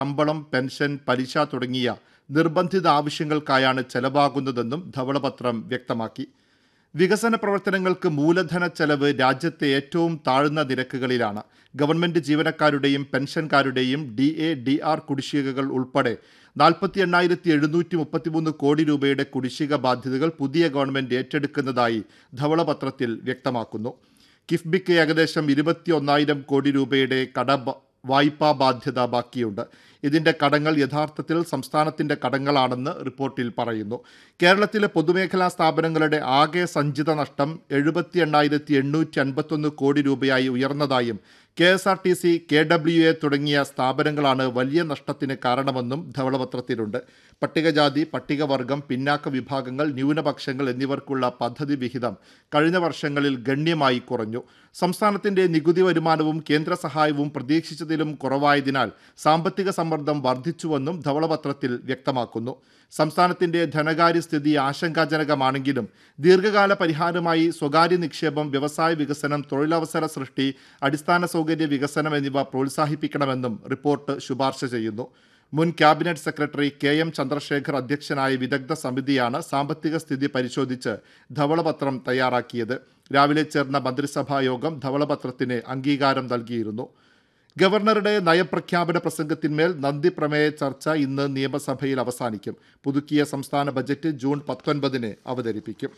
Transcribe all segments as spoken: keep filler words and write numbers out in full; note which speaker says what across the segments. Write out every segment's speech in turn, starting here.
Speaker 1: ശമ്പളം, പെൻഷൻ, പലിശ തുടങ്ങിയ നിർബന്ധിത ആവശ്യങ്ങൾക്കായാണ് ചെലവാകുന്നതെന്നും ധവളപത്രം വ്യക്തമാക്കി. വികസന പ്രവർത്തനങ്ങൾക്ക് മൂലധന ചെലവ് രാജ്യത്തെ ഏറ്റവും താഴ്ന്ന നിരക്കുകളിലാണ്. ഗവൺമെന്റ് ജീവനക്കാരുടെയും പെൻഷൻകാരുടെയും ഡി എ ഡി ആർ കുടിശ്ശികകൾ ഉൾപ്പെടെ നാൽപ്പത്തി എണ്ണായിരത്തി എഴുന്നൂറ്റി മുപ്പത്തിമൂന്ന് കോടി രൂപയുടെ കുടിശ്ശിക ബാധ്യതകൾ പുതിയ ഗവൺമെന്റ് ഏറ്റെടുക്കുന്നതായി ധവളപത്രത്തിൽ വ്യക്തമാക്കുന്നു. കിഫ്ബിക്ക് ഏകദേശം ഇരുപത്തി ഒന്നായിരം കോടി രൂപയുടെ കട വായ്പാ ബാധ്യത ബാക്കിയുണ്ട്. ഇതിന്റെ കടങ്ങൾ യഥാർത്ഥത്തിൽ സംസ്ഥാനത്തിന്റെ കടങ്ങളാണെന്ന് റിപ്പോർട്ടിൽ പറയുന്നു. കേരളത്തിലെ പൊതുമേഖലാ സ്ഥാപനങ്ങളുടെ ആകെ സഞ്ചിത നഷ്ടം എഴുപത്തി എണ്ണായിരത്തി എണ്ണൂറ്റി അൻപത്തൊന്ന് കോടി രൂപയായി ഉയർന്നതായും K S R T C, K W A തുടങ്ങിയ സ്ഥാപനങ്ങളാണ് വലിയ നഷ്ടത്തിന് കാരണമെന്നും ധവളപത്രത്തിലുണ്ട്. പട്ടികജാതി, പട്ടികവർഗം, പിന്നാക്ക വിഭാഗങ്ങൾ, ന്യൂനപക്ഷങ്ങൾ എന്നിവർക്കുള്ള പദ്ധതി വിഹിതം കഴിഞ്ഞ വർഷങ്ങളിൽ ഗണ്യമായി കുറഞ്ഞു. സംസ്ഥാനത്തിന്റെ നികുതി വരുമാനവും കേന്ദ്ര സഹായവും പ്രതീക്ഷിച്ചതിലും കുറവായതിനാൽ സാമ്പത്തിക സമ്മർദ്ദം വർദ്ധിച്ചുവെന്നും ധവളപത്രത്തിൽ വ്യക്തമാക്കുന്നു. സംസ്ഥാനത്തിന്റെ ധനകാര്യ സ്ഥിതി ആശങ്കാജനകമാണെങ്കിലും ദീർഘകാല പരിഹാരമായി സ്വകാര്യ നിക്ഷേപം, വ്യവസായ വികസനം, തൊഴിലവസര സൃഷ്ടി, അടിസ്ഥാന സൗകര്യ വികസനം എന്നിവ പ്രോത്സാഹിപ്പിക്കണമെന്നും റിപ്പോർട്ട് ശുപാർശ ചെയ്യുന്നു. മുൻ cabinet secretary K M Chandrasekhar അധ്യക്ഷനായ വിദഗ്ധ സമിതിയാണ് സാമ്പത്തിക സ്ഥിതി പരിശോധിച്ച് ധവളപത്രം തയ്യാറാക്കിയത്. രാവിലെ ചേർന്ന മന്ത്രിസഭാ യോഗം ധവളപത്രത്തിന് അംഗീകാരം നൽകിയിരുന്നു. ഗവർണറുടെ നയപ്രഖ്യാപന പ്രസംഗത്തിന്മേൽ നന്ദി പ്രമേയ ചർച്ച ഇന്ന് നിയമസഭയിൽ അവസാനിക്കും. പുതുക്കിയ സംസ്ഥാന ബജറ്റ് ജൂൺ പത്തൊൻപതിന് അവതരിപ്പിക്കും.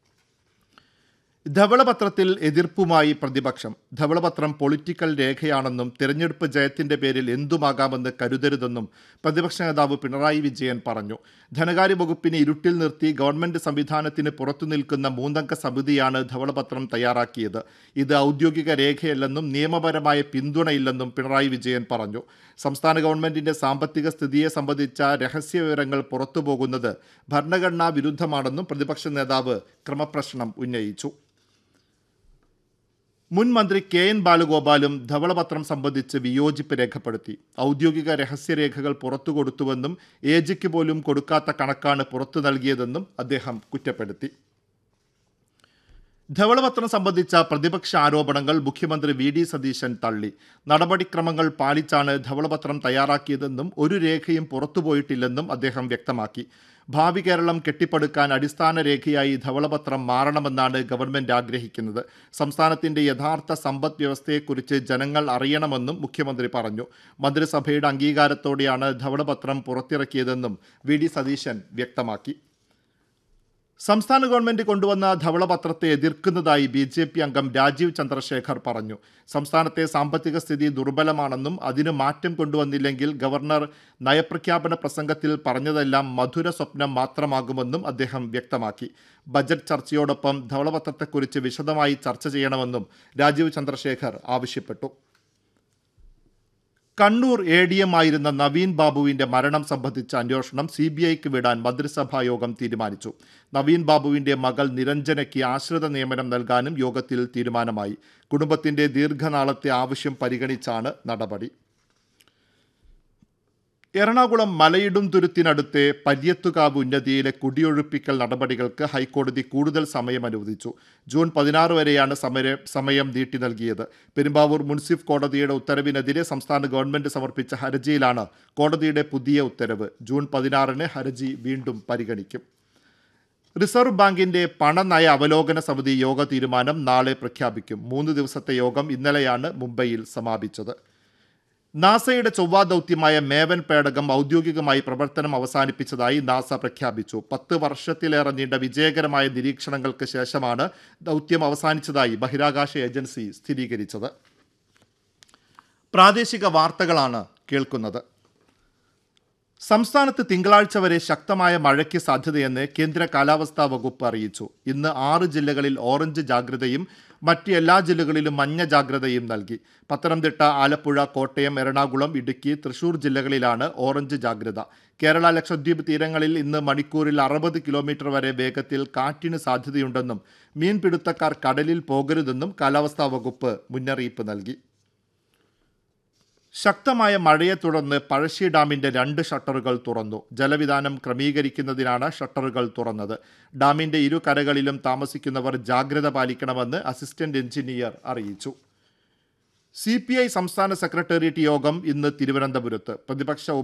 Speaker 1: ധവളപത്രത്തിൽ എതിർപ്പുമായി പ്രതിപക്ഷം. ധവളപത്രം പൊളിറ്റിക്കൽ രേഖയാണെന്നും തെരഞ്ഞെടുപ്പ് ജയത്തിന്റെ പേരിൽ എന്തുമാകാമെന്ന് കരുതരുതെന്നും പ്രതിപക്ഷ നേതാവ് പിണറായി വിജയൻ പറഞ്ഞു. ധനകാര്യ വകുപ്പിനെ ഇരുട്ടിൽ നിർത്തി ഗവൺമെന്റ് സംവിധാനത്തിന് പുറത്തു നിൽക്കുന്ന മൂന്നംഗ സമിതിയാണ് ധവളപത്രം തയ്യാറാക്കിയത്. ഇത് ഔദ്യോഗിക രേഖയല്ലെന്നും നിയമപരമായ പിന്തുണയില്ലെന്നും പിണറായി വിജയൻ പറഞ്ഞു. സംസ്ഥാന ഗവൺമെന്റിന്റെ സാമ്പത്തിക സ്ഥിതിയെ സംബന്ധിച്ച രഹസ്യ വിവരങ്ങൾ പുറത്തുപോകുന്നത് ഭരണഘടനാ വിരുദ്ധമാണെന്നും പ്രതിപക്ഷ നേതാവ് ക്രമപ്രശ്നം ഉന്നയിച്ചു. മുൻ മന്ത്രി കെ എൻ ബാലഗോപാലും ധവളപത്രം സംബന്ധിച്ച് വിയോജിപ്പ് രേഖപ്പെടുത്തി. ഔദ്യോഗിക രഹസ്യരേഖകൾ പുറത്തു കൊടുത്തുവെന്നും എ ജിക്ക് പോലും കൊടുക്കാത്ത കണക്കാണ് പുറത്തു നൽകിയതെന്നും അദ്ദേഹം കുറ്റപ്പെടുത്തി. ധവളപത്രം സംബന്ധിച്ച പ്രതിപക്ഷ ആരോപണങ്ങൾ മുഖ്യമന്ത്രി വി ഡി സതീശൻ തള്ളി. നടപടിക്രമങ്ങൾ പാലിച്ചാണ് ധവളപത്രം തയ്യാറാക്കിയതെന്നും ഒരു രേഖയും പുറത്തുപോയിട്ടില്ലെന്നും അദ്ദേഹം വ്യക്തമാക്കി. ഭാവി കേരളം കെട്ടിപ്പടുക്കാൻ അടിസ്ഥാന രേഖയായി ധവളപത്രം മാറണമെന്നാണ് ഗവൺമെന്റ് ആഗ്രഹിക്കുന്നത്. സംസ്ഥാനത്തിന്റെ യഥാർത്ഥ സമ്പദ് വ്യവസ്ഥയെക്കുറിച്ച് ജനങ്ങൾ അറിയണമെന്നും മുഖ്യമന്ത്രി പറഞ്ഞു. മന്ത്രിസഭയുടെ അംഗീകാരത്തോടെയാണ് ധവളപത്രം പുറത്തിറക്കിയതെന്നും വി ഡി സതീശൻ വ്യക്തമാക്കി. സംസ്ഥാന ഗവൺമെന്റ് കൊണ്ടുവന്ന ധവളപത്രത്തെ എതിർക്കുന്നതായി ബി ജെ പി അംഗം രാജീവ് ചന്ദ്രശേഖർ പറഞ്ഞു. സംസ്ഥാനത്തെ സാമ്പത്തിക സ്ഥിതി ദുർബലമാണെന്നും അതിന് മാറ്റം കൊണ്ടുവന്നില്ലെങ്കിൽ ഗവർണർ നയപ്രഖ്യാപന പ്രസംഗത്തിൽ പറഞ്ഞതെല്ലാം മധുര സ്വപ്നം മാത്രമാകുമെന്നും അദ്ദേഹം വ്യക്തമാക്കി. ബജറ്റ് ചർച്ചയോടൊപ്പം ധവളപത്രത്തെക്കുറിച്ച് വിശദമായി ചർച്ച ചെയ്യണമെന്നും രാജീവ് ചന്ദ്രശേഖർ ആവശ്യപ്പെട്ടു. കണ്ണൂർ എ ഡി എം ആയിരുന്ന നവീൻ ബാബുവിന്റെ മരണം സംബന്ധിച്ച അന്വേഷണം സി ബി ഐക്ക് വിടാൻ മന്ത്രിസഭാ യോഗം തീരുമാനിച്ചു. നവീൻ ബാബുവിന്റെ മകൾ നിരഞ്ജനയ്ക്ക് ആശ്രിത നിയമനം നൽകാനും യോഗത്തിൽ തീരുമാനമായി. കുടുംബത്തിന്റെ ദീർഘനാളത്തെ ആവശ്യം പരിഗണിച്ചാണ് നടപടി. എറണാകുളം മലയിടും തുരുത്തിനടുത്തെ പര്യത്തുകാവ് ഉന്നതിയിലെ കുടിയൊഴിപ്പിക്കൽ നടപടികൾക്ക് ഹൈക്കോടതി കൂടുതൽ സമയം അനുവദിച്ചു. ജൂൺ പതിനാറ് വരെയാണ് സമര സമയം നീട്ടി നൽകിയത്. പെരുമ്പാവൂർ മുൻസിഫ് കോടതിയുടെ ഉത്തരവിനെതിരെ സംസ്ഥാന ഗവൺമെന്റ് സമർപ്പിച്ച ഹർജിയിലാണ് കോടതിയുടെ പുതിയ ഉത്തരവ്. ജൂൺ പതിനാറിന് ഹർജി വീണ്ടും പരിഗണിക്കും. റിസർവ് ബാങ്കിന്റെ പണനയ അവലോകന സമിതി യോഗ തീരുമാനം നാളെ പ്രഖ്യാപിക്കും. മൂന്ന് ദിവസത്തെ യോഗം ഇന്നലെയാണ് മുംബൈയിൽ സമാപിച്ചത്. നാസയുടെ ചൊവ്വാ ദൗത്യമായ മേവൻ പേടകം ഔദ്യോഗികമായി പ്രവർത്തനം അവസാനിപ്പിച്ചതായി നാസ പ്രഖ്യാപിച്ചു. പത്ത് വർഷത്തിലേറെ നീണ്ട വിജയകരമായ നിരീക്ഷണങ്ങൾക്ക് ശേഷമാണ് ദൗത്യം അവസാനിച്ചതായി ബഹിരാകാശ ഏജൻസി സ്ഥിരീകരിച്ചത്. പ്രാദേശിക വാർത്തകളാണ് കേൾക്കുന്നത്. സംസ്ഥാനത്ത് തിങ്കളാഴ്ച വരെ ശക്തമായ മഴയ്ക്ക് സാധ്യതയെന്ന് കേന്ദ്ര കാലാവസ്ഥാ വകുപ്പ് അറിയിച്ചു. ഇന്ന് ആറ് ജില്ലകളിൽ ഓറഞ്ച് ജാഗ്രതയും മറ്റ് എല്ലാ ജില്ലകളിലും മഞ്ഞ ജാഗ്രതയും നൽകി. പത്തനംതിട്ട, ആലപ്പുഴ, കോട്ടയം, എറണാകുളം, ഇടുക്കി, തൃശൂർ ജില്ലകളിലാണ് ഓറഞ്ച് ജാഗ്രത. കേരള, ലക്ഷദ്വീപ് തീരങ്ങളിൽ ഇന്ന് മണിക്കൂറിൽ അറുപത് കിലോമീറ്റർ വരെ വേഗത്തിൽ കാറ്റിന് സാധ്യതയുണ്ടെന്നും മീൻപിടുത്തക്കാർ കടലിൽ പോകരുതെന്നും കാലാവസ്ഥാ വകുപ്പ് മുന്നറിയിപ്പ് നൽകി. ശക്തമായ മഴയെ തുടർന്ന് പഴശ്ശി ഡാമിന്റെ രണ്ട് ഷട്ടറുകൾ തുറന്നു. ജലവിധാനം ക്രമീകരിക്കുന്നതിനാണ് ഷട്ടറുകൾ തുറന്നത്. ഡാമിന്റെ ഇരു കരകളിലും താമസിക്കുന്നവർ ജാഗ്രത പാലിക്കണമെന്ന് അസിസ്റ്റന്റ് എഞ്ചിനീയർ അറിയിച്ചു. സി പി ഐ സംസ്ഥാന സെക്രട്ടേറിയറ്റ് യോഗം ഇന്ന് തിരുവനന്തപുരത്ത്. പ്രതിപക്ഷ